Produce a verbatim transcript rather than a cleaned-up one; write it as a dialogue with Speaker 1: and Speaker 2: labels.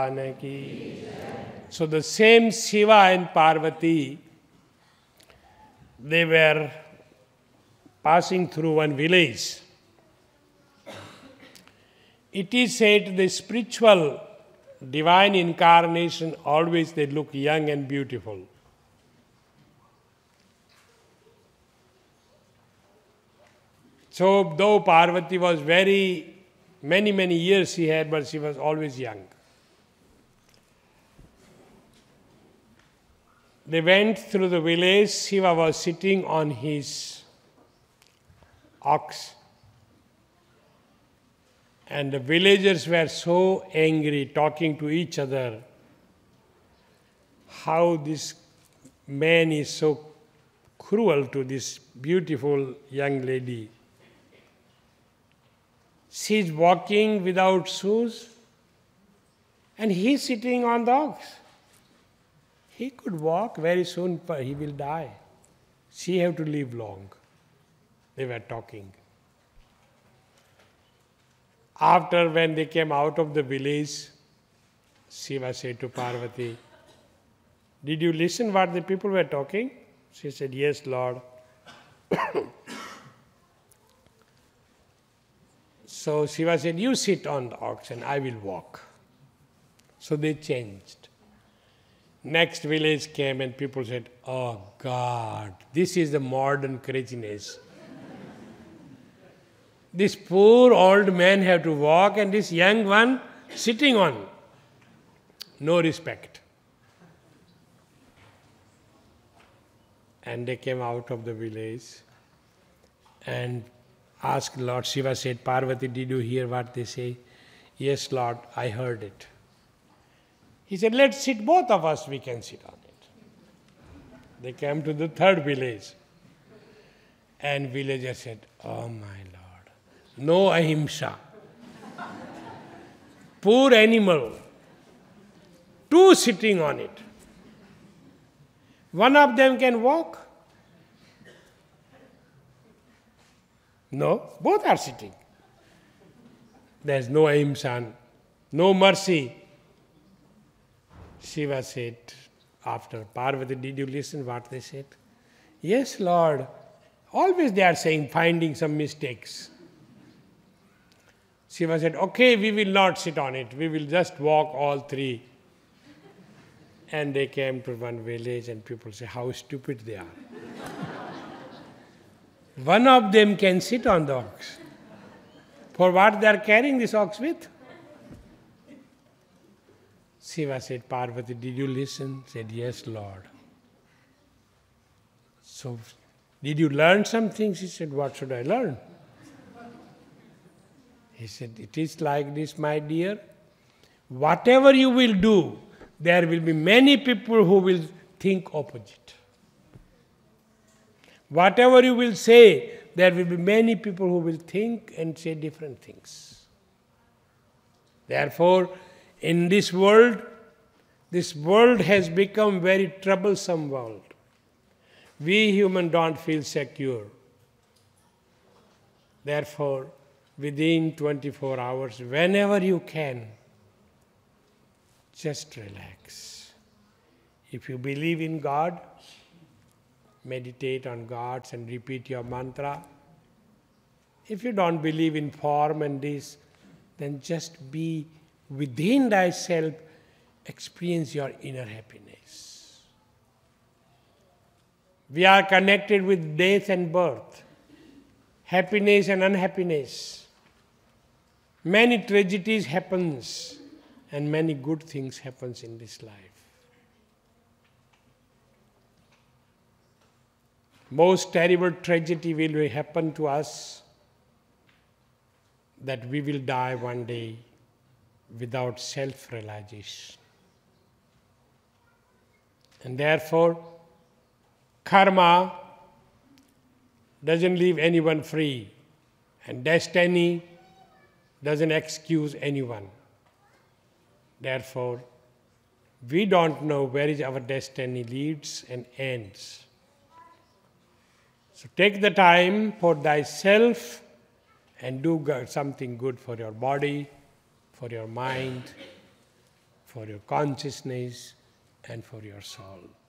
Speaker 1: Bhagwan ki. So the same Shiva and Parvati, they were passing through one village. It is said the spiritual divine incarnation always they look young and beautiful. So though Parvati was very, many, many years she had, but she was always young. They went through the village. Shiva was sitting on his ox. And the villagers were so angry, talking to each other, how this man is so cruel to this beautiful young lady. She is walking without shoes, and he is sitting on the ox. He could walk very soon, but he will die. She have to live long. They were talking. After when they came out of the village, Shiva said to Parvati, "Did you listen what the people were talking?" She said, "Yes, Lord." So Shiva said, "You sit on the ox and I will walk." So they changed. Next village came and people said, "Oh God, this is the modern craziness. This poor old man have to walk and this young one sitting on. No respect." And they came out of the village and asked Lord. Shiva said, "Parvati, did you hear what they say?" "Yes, Lord, I heard it." He said, "Let's sit, both of us, we can sit on it." They came to the third village. And villager said, "Oh my Lord, no ahimsa. Poor animal, two sitting on it. One of them can walk. No, both are sitting. There's no ahimsa, no mercy." Shiva said, after, "Parvati, did you listen what they said?" "Yes, Lord. Always they are saying, finding some mistakes." Shiva said, "Okay, we will not sit on it. We will just walk all three." And they came to one village and people say, how stupid they are. One of them can sit on the ox. For what they are carrying this ox with? Shiva said, "Parvati, did you listen?" Said, "Yes, Lord." "So, did you learn something?" She said, "What should I learn?" He said, "It is like this, my dear. Whatever you will do, there will be many people who will think opposite. Whatever you will say, there will be many people who will think and say different things. Therefore, in this world, this world has become very troublesome world. We human don't feel secure. Therefore, within twenty-four hours, whenever you can, just relax. If you believe in God, meditate on God and repeat your mantra. If you don't believe in form and this, then just be within thyself, experience your inner happiness. We are connected with death and birth, happiness and unhappiness. Many tragedies happens and many good things happens in this life. Most terrible tragedy will happen to us that we will die one day without self-realization. And therefore, karma doesn't leave anyone free, and destiny doesn't excuse anyone. Therefore, we don't know where is our destiny leads and ends. So take the time for thyself and do something good for your body, for your mind, for for your consciousness and for your soul.